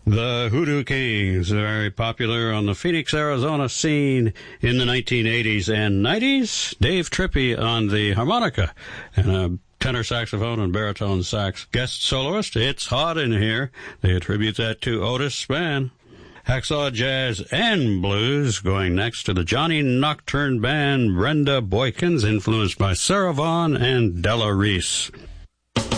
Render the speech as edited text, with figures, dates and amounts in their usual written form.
The Hoodoo Kings, very popular on the Phoenix, Arizona scene in the 1980s and 90s. Dave Trippey on the harmonica and a tenor saxophone and baritone sax guest soloist. It's hot in here. They attribute that to Otis Spann. Hacksaw Jazz and Blues, going next to the Johnny Nocturne Band, Brenda Boykins, influenced by Sarah Vaughan and Della Reese.